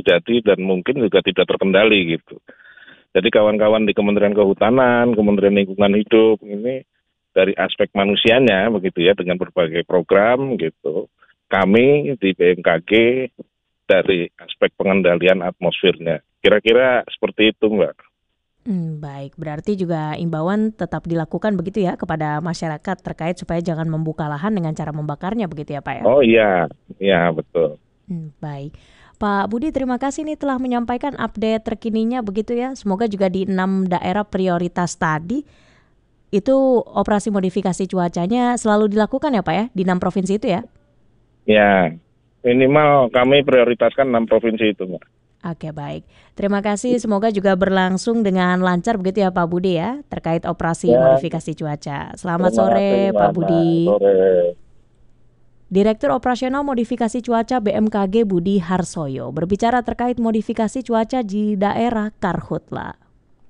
terjadi dan mungkin juga tidak terkendali gitu. Jadi kawan-kawan di Kementerian Kehutanan, Kementerian Lingkungan Hidup ini dari aspek manusianya begitu ya, dengan berbagai program gitu. Kami di BMKG dari aspek pengendalian atmosfernya. Kira-kira seperti itu, Mbak. Baik, berarti juga imbauan tetap dilakukan begitu ya kepada masyarakat terkait supaya jangan membuka lahan dengan cara membakarnya begitu ya Pak ya? Oh iya, betul. Baik. Pak Budi, terima kasih nih telah menyampaikan update terkininya begitu ya. Semoga juga di 6 daerah prioritas tadi itu operasi modifikasi cuacanya selalu dilakukan ya Pak ya, di 6 provinsi itu ya? Ya, minimal kami prioritaskan 6 provinsi itu, Mbak. Oke, baik. Terima kasih, semoga juga berlangsung dengan lancar begitu ya Pak Budi ya, terkait operasi modifikasi cuaca. Selamat sore Pak Budi. Sore. Direktur Operasional Modifikasi Cuaca BMKG Budi Harsoyo berbicara terkait modifikasi cuaca di daerah Karhutla.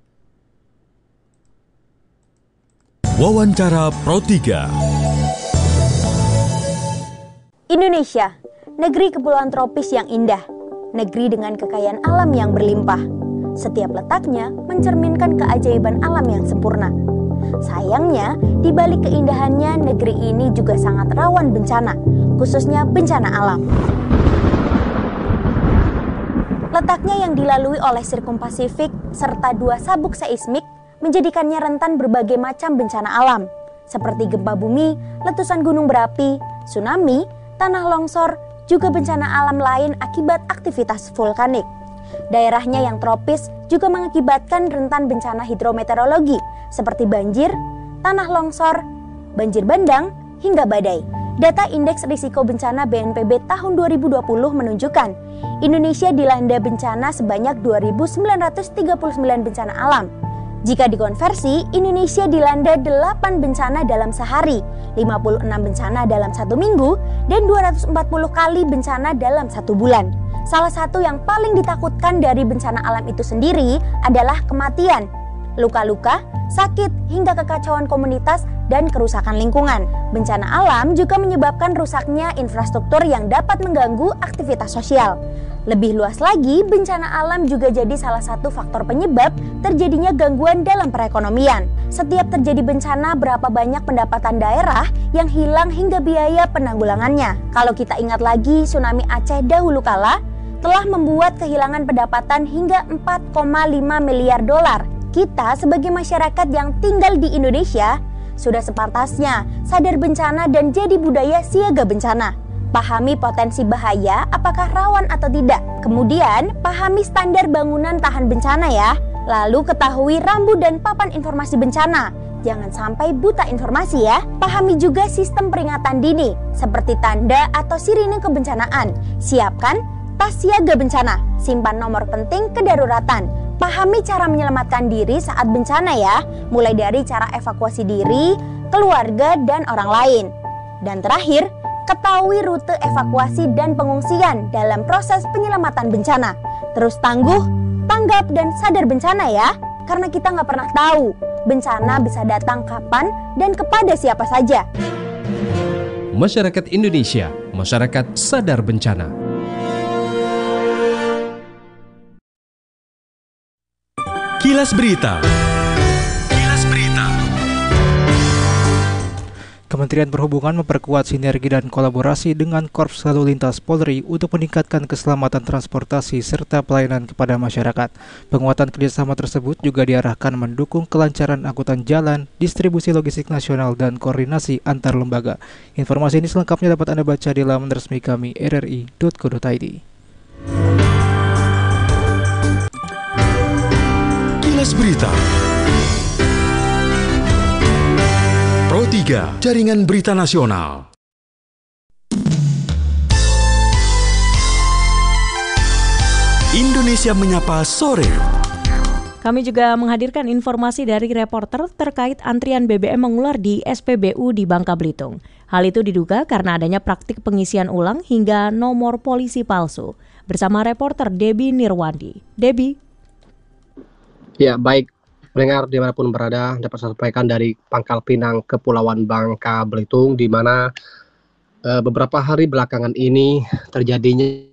Wawancara Pro 3. Indonesia, negeri kepulauan tropis yang indah, negeri dengan kekayaan alam yang berlimpah. Setiap letaknya mencerminkan keajaiban alam yang sempurna. Sayangnya, di balik keindahannya, negeri ini juga sangat rawan bencana, khususnya bencana alam. Letaknya yang dilalui oleh Sirkum Pasifik serta 2 sabuk seismik menjadikannya rentan berbagai macam bencana alam, seperti gempa bumi, letusan gunung berapi, tsunami, tanah longsor, juga bencana alam lain akibat aktivitas vulkanik. Daerahnya yang tropis juga mengakibatkan rentan bencana hidrometeorologi seperti banjir, tanah longsor, banjir bandang, hingga badai. Data Indeks Risiko Bencana BNPB tahun 2020 menunjukkan Indonesia dilanda bencana sebanyak 2.939 bencana alam. Jika dikonversi, Indonesia dilanda 8 bencana dalam sehari, 56 bencana dalam 1 minggu, dan 240 kali bencana dalam 1 bulan. Salah satu yang paling ditakutkan dari bencana alam itu sendiri adalah kematian, luka-luka, sakit, hingga kekacauan komunitas dan kerusakan lingkungan. Bencana alam juga menyebabkan rusaknya infrastruktur yang dapat mengganggu aktivitas sosial. Lebih luas lagi, bencana alam juga jadi salah satu faktor penyebab terjadinya gangguan dalam perekonomian. Setiap terjadi bencana, berapa banyak pendapatan daerah yang hilang hingga biaya penanggulangannya. Kalau kita ingat lagi, tsunami Aceh dahulu kala telah membuat kehilangan pendapatan hingga 4,5 miliar dolar. Kita sebagai masyarakat yang tinggal di Indonesia sudah sepantasnya sadar bencana dan jadi budaya siaga bencana. Pahami potensi bahaya, apakah rawan atau tidak. Kemudian, pahami standar bangunan tahan bencana ya. Lalu ketahui rambu dan papan informasi bencana. Jangan sampai buta informasi ya. Pahami juga sistem peringatan dini, seperti tanda atau sirine kebencanaan. Siapkan tas siaga bencana, simpan nomor penting kedaruratan. Pahami cara menyelamatkan diri saat bencana ya, mulai dari cara evakuasi diri, keluarga, dan orang lain. Dan terakhir, ketahui rute evakuasi dan pengungsian dalam proses penyelamatan bencana. Terus tangguh, tanggap, dan sadar bencana ya, karena kita nggak pernah tahu bencana bisa datang kapan dan kepada siapa saja. Masyarakat Indonesia, masyarakat sadar bencana. Kilas Berita. Kementerian Perhubungan memperkuat sinergi dan kolaborasi dengan Korps Lalu Lintas Polri untuk meningkatkan keselamatan transportasi serta pelayanan kepada masyarakat. Penguatan kerjasama tersebut juga diarahkan mendukung kelancaran angkutan jalan, distribusi logistik nasional, dan koordinasi antar lembaga. Informasi ini selengkapnya dapat Anda baca di laman resmi kami rri.co.id. Kilas Berita. Pro 3, Jaringan Berita Nasional. Indonesia Menyapa Sore. Kami juga menghadirkan informasi dari reporter terkait antrian BBM mengular di SPBU di Bangka Belitung. Hal itu diduga karena adanya praktik pengisian ulang hingga nomor polisi palsu. Bersama reporter Debbie Nirwandi. Debbie. Ya, baik. Pendengar dimanapun berada, dapat saya sampaikan dari Pangkal Pinang, Kepulauan Bangka Belitung, di mana beberapa hari belakangan ini terjadinya